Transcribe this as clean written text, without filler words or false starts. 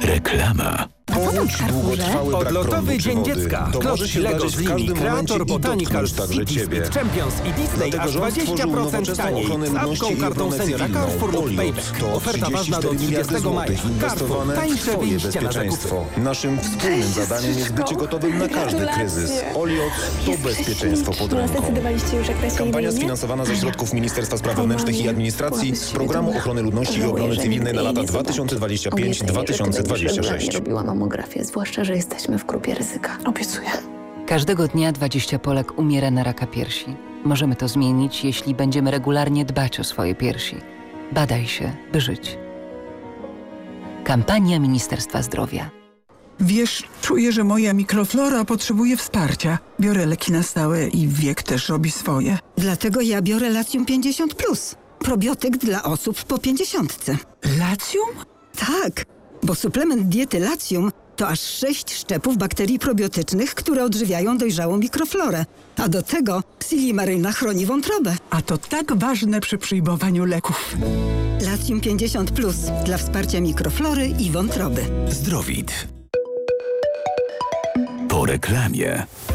Reklama. Powódź długotrwały brak Odlotowy Dzień Dziecka. To może się Lego wydarzyć z w linii każdym momencie Creator, i Botanical dotknąć także City, Ciebie. Speed Champions i Disney Dlatego aż rząd stworzył 20% nowoczesną taniej ochronę z ludności apką i kartą ochronę seniora cywilną. Carrefour lub Oliot Payback. to Oferta ważna do 34 30 miliardy maja. złotych Carrefour, inwestowane w tańsze Twoje wyjścia na zakupy. bezpieczeństwo. Naszym wspólnym zadaniem jest bycie gotowym na każdy kryzys. Oliot to bezpieczeństwo pod ręką. Zdecydowaliście już, jak dać Kampania sfinansowana ze środków Ministerstwa Spraw Wewnętrznych i Administracji, Programu Ochrony Ludności i Obrony Cywilnej na lata 2025-2026. Robiła mamografię, zwłaszcza, że jesteśmy w grupie ryzyka. Obiecuję. Każdego dnia 20 Polek umiera na raka piersi. Możemy to zmienić, jeśli będziemy regularnie dbać o swoje piersi. Badaj się, by żyć. Kampania Ministerstwa Zdrowia. Wiesz, czuję, że moja mikroflora potrzebuje wsparcia. Biorę leki na stałe i wiek też robi swoje. Dlatego ja biorę Latium 50+. Probiotyk dla osób po 50. Latium? Tak, bo suplement diety Latium to aż 6 szczepów bakterii probiotycznych, które odżywiają dojrzałą mikroflorę. A do tego Silimaryna chroni wątrobę. A to tak ważne przy przyjmowaniu leków. Latium 50+ dla wsparcia mikroflory i wątroby. Zdrowit. Po reklamie.